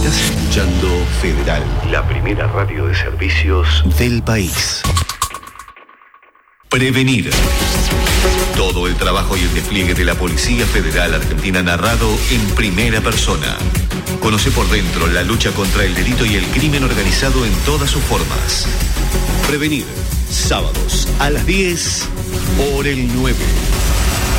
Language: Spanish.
Estás escuchando Federal, la primera radio de servicios del país. Prevenir. Todo el trabajo y el despliegue de la Policía Federal Argentina narrado en primera persona. Conoce por dentro la lucha contra el delito y el crimen organizado en todas sus formas. Prevenir. Sábados a las 10 por el 9.